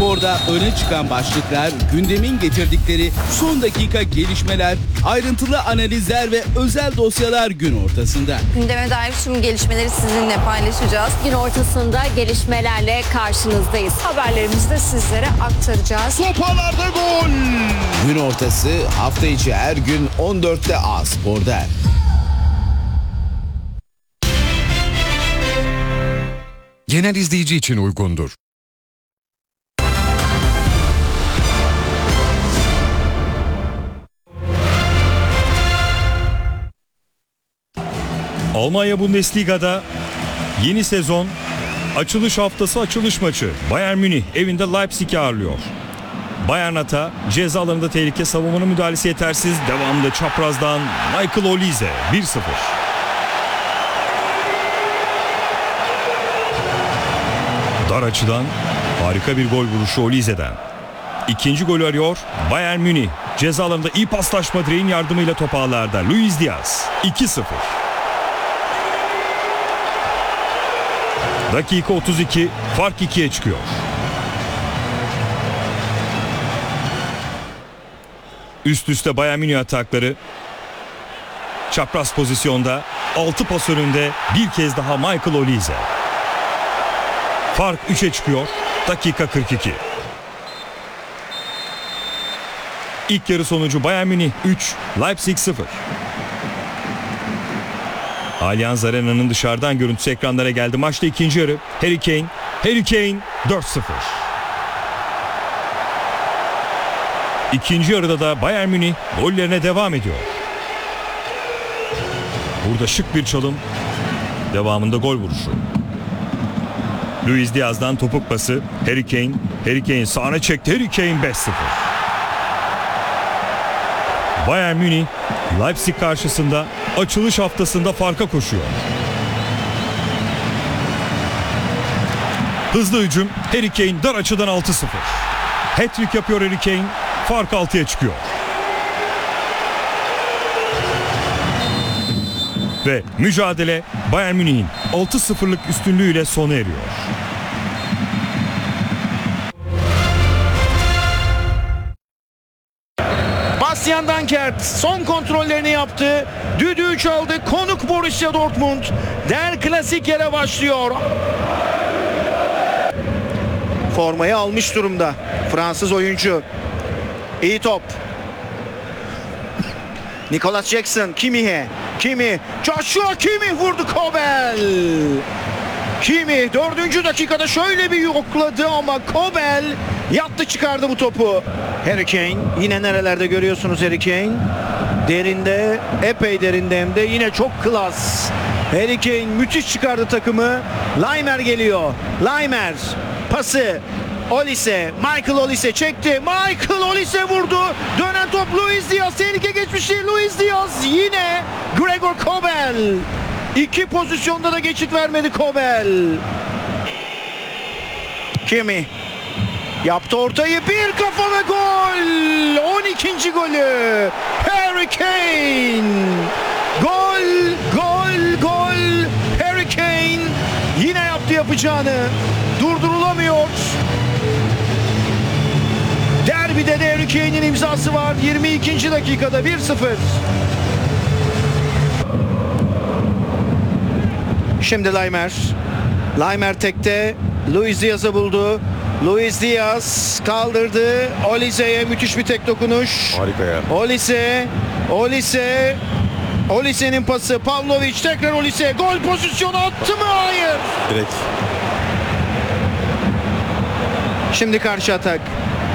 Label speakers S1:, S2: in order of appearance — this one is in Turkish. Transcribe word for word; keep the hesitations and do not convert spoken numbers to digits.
S1: Spor'da öne çıkan başlıklar, gündemin getirdikleri son dakika gelişmeler, ayrıntılı analizler ve özel dosyalar gün ortasında.
S2: Gündeme dair tüm gelişmeleri sizinle paylaşacağız.
S3: Gün ortasında gelişmelerle karşınızdayız. Haberlerimizi de sizlere aktaracağız.
S4: Topalarda gol!
S1: Gün ortası hafta içi her gün on dörtte A Spor'da.
S5: Genel izleyici için uygundur.
S6: Almanya Bundesliga'da yeni sezon açılış haftası açılış maçı. Bayern Münih evinde Leipzig'i ağırlıyor. Bayern Ata ceza alanında tehlike, savunmanın müdahalesi yetersiz. Devamında çaprazdan Michael Olise bir sıfır. Dar açıdan harika bir gol vuruşu Olise'den. İkinci golü arıyor Bayern Münih. Ceza alanında iyi paslaşma, direğin yardımıyla top ağlarda. Luis Diaz iki sıfır. Dakika otuz iki, fark ikiye çıkıyor. Üst üste Bayern Münih atakları. Çapraz pozisyonda altı pas önünde bir kez daha Michael Olise. Fark üçe çıkıyor. Dakika kırk iki. İlk yarı sonucu Bayern Münih üç, Leipzig sıfır. Allianz Arena'nın dışarıdan görüntüsü ekranlara geldi. Maçta ikinci yarı. Harry Kane, Harry Kane dört sıfır. İkinci yarıda da Bayern Münih gollerine devam ediyor. Burada şık bir çalım. Devamında gol vuruşu. Luis Diaz'dan topuk pası. Harry Kane, Harry Kane sağına çekti. Harry Kane beş sıfır. Bayern Münih Leipzig karşısında açılış haftasında farka koşuyor. Hızlı hücum. Harry Kane dar açıdan altı sıfır. Hat-trick yapıyor Harry Kane. Fark altıya çıkıyor. Ve mücadele Bayern Münih'in altı sıfırlık üstünlüğüyle sona eriyor.
S4: Bastian Dankert son kontrollerini yaptı. Düdüğü çaldı. Konuk Borussia Dortmund. Der Klasik yere başlıyor. Formayı almış durumda Fransız oyuncu. İyi top. Nicolas Jackson Kimmih'e. Kimmih. Joshua Kimmih vurdu. Kobel. Kimmih dördüncü dakikada şöyle bir yokladı ama Kobel yattı çıkardı bu topu. Harry Kane yine nerelerde görüyorsunuz Harry Kane? Derinde, epey derinde hem de yine çok klas. Harry Kane müthiş çıkardı takımı. Laimer geliyor. Laimer pası. Olise, Michael Olise çekti. Michael Olise vurdu. Dönen top Luis Diaz. Tehlike geçmişti. Luis Diaz yine Gregor Kobel. İki pozisyonda da geçit vermedi Kobel. Kimmih yaptı ortayı, bir kafa ve gol. on ikinci golü Harry Kane. Gol, gol, gol. Harry Kane yine yaptı yapacağını. Durdurulamıyor. Derbide de Harry Kane'in imzası var. yirmi ikinci dakikada bir sıfır. Şimdi Laimer. Laimer tekte. Luis Diaz'ı buldu. Luis Diaz kaldırdı. Olise'ye müthiş bir tek dokunuş.
S5: Harika ya.
S4: Olise. Olise. Olise'nin pası. Pavlovic tekrar Olise. Gol pozisyonu attı mı? Hayır.
S5: Direkt.
S4: Şimdi karşı atak.